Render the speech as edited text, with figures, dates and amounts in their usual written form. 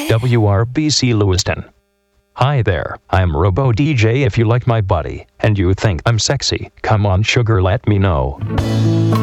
WRBC Lewiston. Hi there, I'm Robo DJ. If you like my body and you think I'm sexy, come on sugar, let me know.